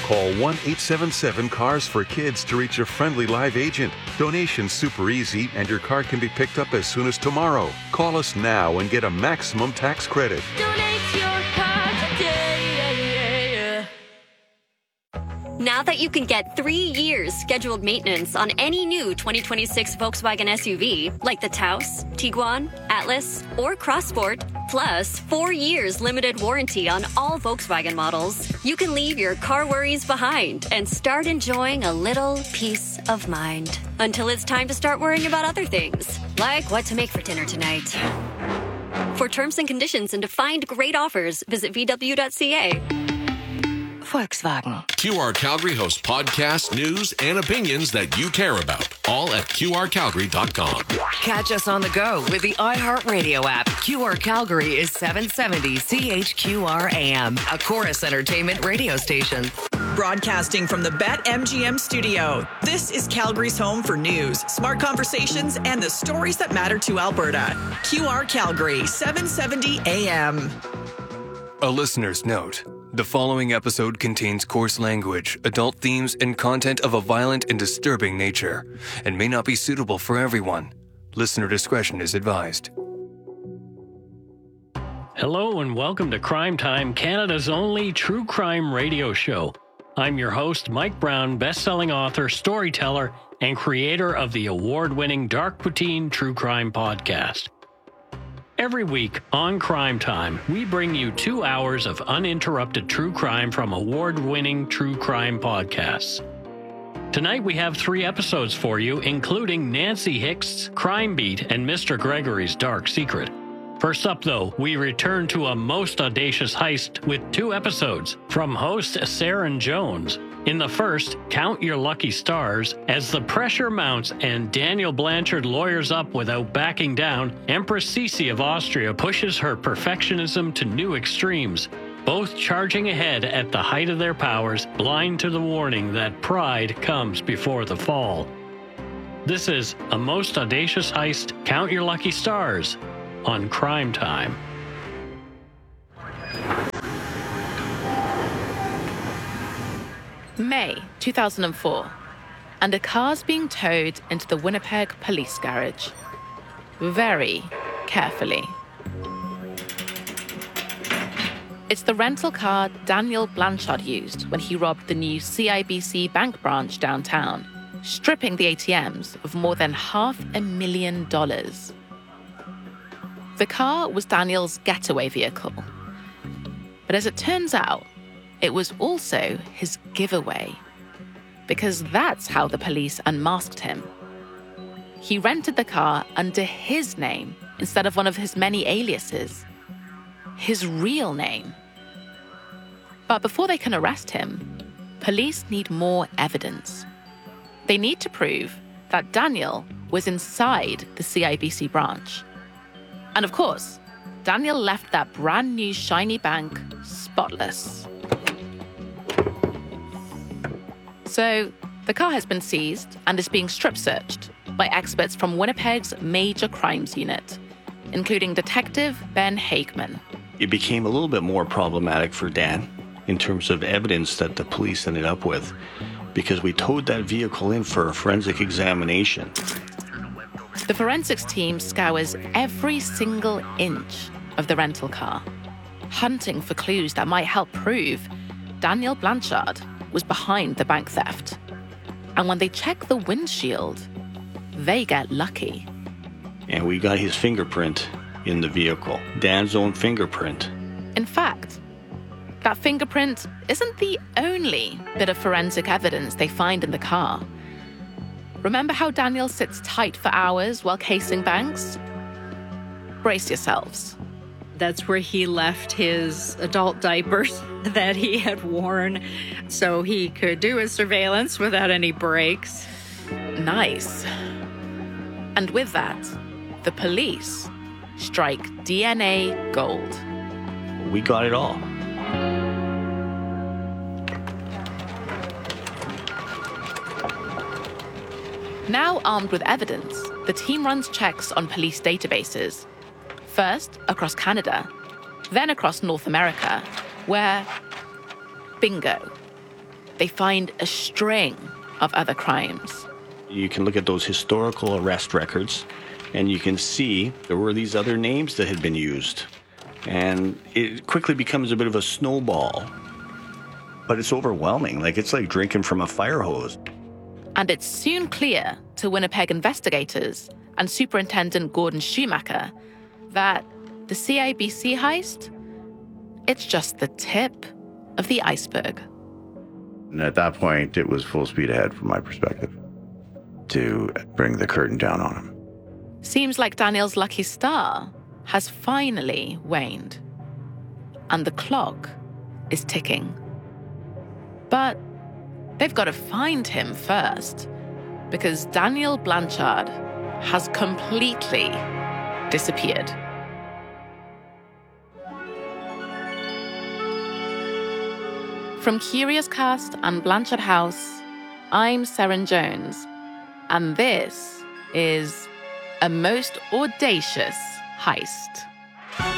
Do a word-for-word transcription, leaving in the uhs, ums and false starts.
Call one eight seven seven cars for kids to reach a friendly live agent. Donation's super easy and your car can be picked up as soon as tomorrow. Call us now and get a maximum tax credit. Donate your car today. Now that you can get three years scheduled maintenance on any new twenty twenty-six Volkswagen S U V, like the Taos, Tiguan, Atlas, or Crossport, plus four years limited warranty on all Volkswagen models, you can leave your car worries behind and start enjoying a little peace of mind. Until it's time to start worrying about other things, like what to make for dinner tonight. For terms and conditions and to find great offers, visit v w dot c a. Volkswagen. Q R Calgary hosts podcasts, news, and opinions that you care about. All at q r calgary dot com. Catch us on the go with the iHeartRadio app. Q R Calgary is seven seventy C H Q R A M, a Chorus Entertainment radio station. Broadcasting from the BetMGM studio, this is Calgary's home for news, smart conversations, and the stories that matter to Alberta. Q R Calgary, seven seventy A M. A listener's note. The following episode contains coarse language, adult themes, and content of a violent and disturbing nature, and may not be suitable for everyone. Listener discretion is advised. Hello and welcome to Crime Time, Canada's only true crime radio show. I'm your host, Mike Brown, best-selling author, storyteller, and creator of the award-winning Dark Poutine True Crime Podcast. Every week on Crime Time, we bring you two hours of uninterrupted true crime from award-winning true crime podcasts. Tonight we have three episodes for you, including Nancy Hick's Crime Beat and Mister Gregory's Dark Secret. First up, though, we return to a most audacious heist with two episodes from host Saren Jones. In the first, Count Your Lucky Stars, as the pressure mounts and Daniel Blanchard lawyers up without backing down, Empress Sisi of Austria pushes her perfectionism to new extremes, both charging ahead at the height of their powers, blind to the warning that pride comes before the fall. This is A Most Audacious Heist, Count Your Lucky Stars, on Crime Time. May two thousand four, and a car's being towed into the Winnipeg police garage. Very carefully. It's the rental car Daniel Blanchard used when he robbed the new C I B C bank branch downtown, stripping the A T Ms of more than half a million dollars. The car was Daniel's getaway vehicle. But as it turns out, it was also his giveaway, because that's how the police unmasked him. He rented the car under his name instead of one of his many aliases, his real name. But before they can arrest him, police need more evidence. They need to prove that Daniel was inside the C I B C branch. And of course, Daniel left that brand new shiny bank spotless. So, the car has been seized and is being strip-searched by experts from Winnipeg's Major Crimes Unit, including Detective Ben Hageman. It became a little bit more problematic for Dan in terms of evidence that the police ended up with, because we towed that vehicle in for a forensic examination. The forensics team scours every single inch of the rental car, hunting for clues that might help prove Daniel Blanchard was behind the bank theft. And when they check the windshield, they get lucky. And we got his fingerprint in the vehicle, Dan's own fingerprint. In fact, that fingerprint isn't the only bit of forensic evidence they find in the car. Remember how Daniel sits tight for hours while casing banks? Brace yourselves. That's where he left his adult diapers that he had worn so he could do his surveillance without any breaks. Nice. And with that, the police strike D N A gold. We got it all. Now armed with evidence, the team runs checks on police databases. First across Canada, then across North America, where, bingo, they find a string of other crimes. You can look at those historical arrest records, and you can see there were these other names that had been used. And it quickly becomes a bit of a snowball. But it's overwhelming. Like, it's like drinking from a fire hose. And it's soon clear to Winnipeg investigators and Superintendent Gordon Schumacher that the C I B C heist, it's just the tip of the iceberg. And at that point, it was full speed ahead from my perspective to bring the curtain down on him. Seems like Daniel's lucky star has finally waned. And the clock is ticking. But they've got to find him first, because Daniel Blanchard has completely disappeared. From Curious Cast and Blanchard House, I'm Seren Jones, and this is A Most Audacious Heist.